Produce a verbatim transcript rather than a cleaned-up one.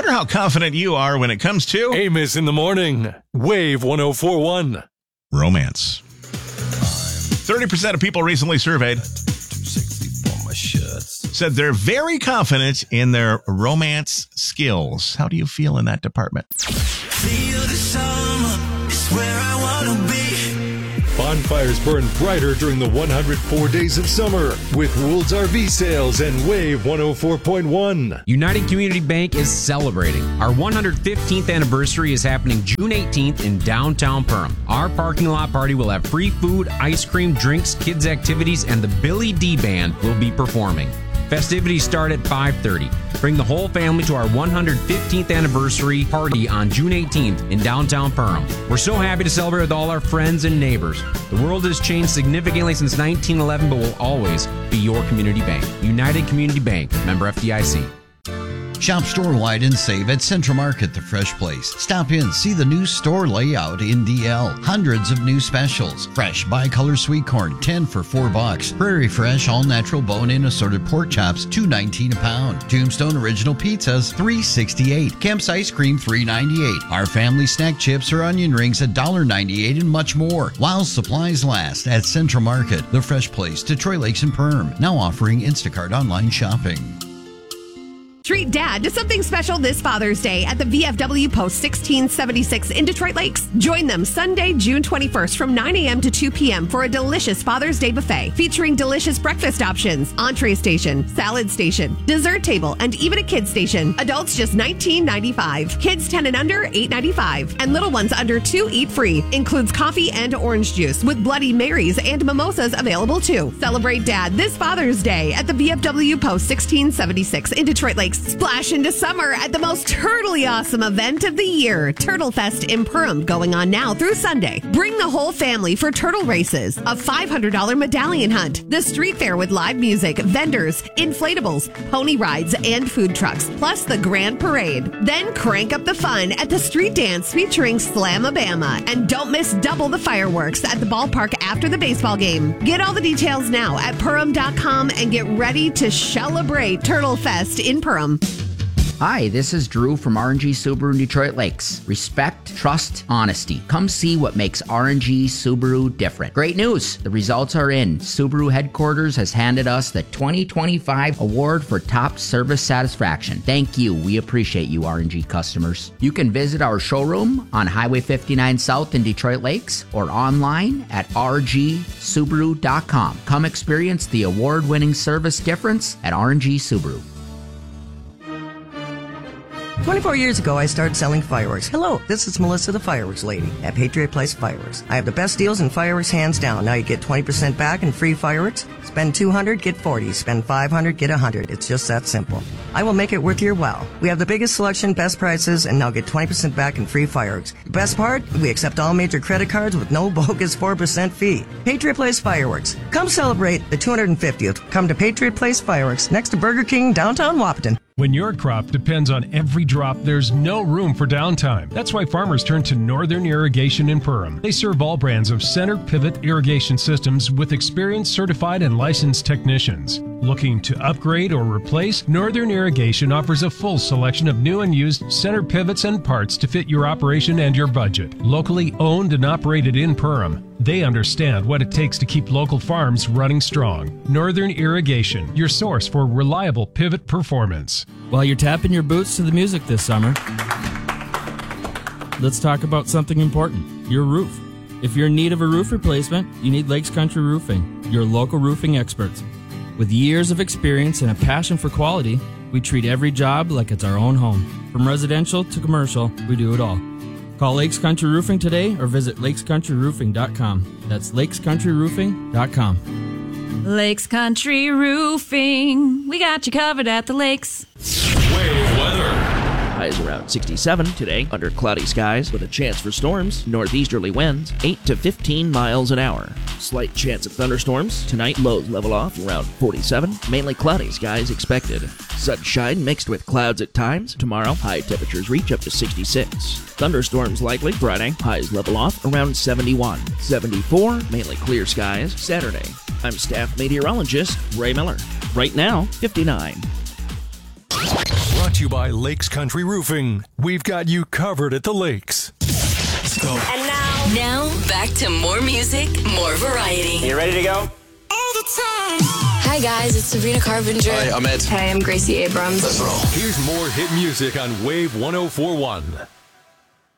wonder how confident you are when it comes to Amos in the morning. Wave one oh four point one. Romance. thirty percent of people recently surveyed said they're very confident in their romance skills. How do you feel in that department? Feel the summer is where I want to be. Bonfires burn brighter during the one hundred four days of summer with Woold's R V sales and Wave one oh four point one. United Community Bank is celebrating. Our one hundred fifteenth anniversary is happening June eighteenth in downtown Perham. Our parking lot party will have free food, ice cream, drinks, kids' activities, and the Billy D Band will be performing. Festivities start at five thirty. Bring the whole family to our one hundred fifteenth anniversary party on June eighteenth in downtown Perham. We're so happy to celebrate with all our friends and neighbors. The world has changed significantly since nineteen eleven, but will always be your community bank. United Community Bank, member F D I C. Shop store-wide and save at Central Market, the fresh place. Stop in, see the new store layout in D L. Hundreds of new specials. Fresh bicolor sweet corn, ten for four bucks. Prairie Fresh all-natural bone-in assorted pork chops, two nineteen a pound. Tombstone original pizzas, three sixty-eight. Kemp's ice cream, three ninety-eight. Our family snack chips or onion rings, one ninety-eight, and much more. While supplies last at Central Market, the fresh place, Detroit Lakes and Perham. Now offering Instacart online shopping. Treat Dad to something special this Father's Day at the V F W Post sixteen seventy-six in Detroit Lakes. Join them Sunday, June twenty-first from nine a.m. to two p.m. for a delicious Father's Day buffet featuring delicious breakfast options, entree station, salad station, dessert table, and even a kids station. Adults just nineteen ninety-five. Kids ten and under, eight ninety-five. And little ones under two eat free. Includes coffee and orange juice with Bloody Marys and mimosas available too. Celebrate Dad this Father's Day at the V F W Post sixteen seventy-six in Detroit Lakes. Splash into summer at the most turtly awesome event of the year, Turtle Fest in Perham, going on now through Sunday. Bring the whole family for turtle races, a five hundred dollars medallion hunt, the street fair with live music, vendors, inflatables, pony rides, and food trucks, plus the grand parade. Then crank up the fun at the street dance featuring Slamabama. And don't miss double the fireworks at the ballpark after the baseball game. Get all the details now at Perham dot com and get ready to celebrate Turtle Fest in Perham. Hi, this is Drew from R and G Subaru in Detroit Lakes. Respect, trust, honesty. Come see what makes R and G Subaru different. Great news! The results are in. Subaru headquarters has handed us the twenty twenty-five award for top service satisfaction. Thank you. We appreciate you, R and G customers. You can visit our showroom on Highway fifty-nine South in Detroit Lakes or online at r g subaru dot com. Come experience the award-winning service difference at R and G Subaru. twenty-four years ago, I started selling fireworks. Hello, this is Melissa, the fireworks lady at Patriot Place Fireworks. I have the best deals in fireworks, hands down. Now you get twenty percent back in free fireworks. Spend two hundred dollars, get forty dollars. Spend five hundred dollars, get one hundred dollars. It's just that simple. I will make it worth your while. We have the biggest selection, best prices, and now get twenty percent back in free fireworks. The best part? We accept all major credit cards with no bogus four percent fee. Patriot Place Fireworks. Come celebrate the two hundred fiftieth. Come to Patriot Place Fireworks, next to Burger King, downtown Wahpeton. When your crop depends on every drop, there's no room for downtime. That's why farmers turn to Northern Irrigation in Perham. They serve all brands of center pivot irrigation systems with experienced, certified, and licensed technicians. Looking to upgrade or replace? Northern Irrigation offers a full selection of new and used center pivots and parts to fit your operation and your budget. Locally owned and operated in Perham, they understand what it takes to keep local farms running strong. Northern Irrigation, your source for reliable pivot performance. While you're tapping your boots to the music this summer, let's talk about something important, your roof. If you're in need of a roof replacement, you need Lakes Country Roofing, your local roofing experts. With years of experience and a passion for quality, we treat every job like it's our own home. From residential to commercial, we do it all. Call Lakes Country Roofing today or visit lakes country roofing dot com. That's lakes country roofing dot com. Lakes Country Roofing. We got you covered at the lakes. Wave weather. Highs around sixty-seven today, under cloudy skies with a chance for storms, northeasterly winds, eight to fifteen miles an hour. Slight chance of thunderstorms. Tonight, lows level off around forty-seven, mainly cloudy skies expected. Sunshine mixed with clouds at times. Tomorrow, high temperatures reach up to sixty-six. Thunderstorms likely Friday, highs level off around seventy-one. seventy-four, mainly clear skies Saturday. I'm staff meteorologist Ray Miller. Right now, fifty-nine. Brought to to you by Lakes Country Roofing. We've got you covered at the lakes. Let's go. And now, now back to more music, more variety. You ready to go? All the time. Hi guys, it's Sabrina Carpenter. Hi, I'm Ed. Hey, I'm Gracie Abrams. Let's roll. Here's more hit music on Wave one oh four point one.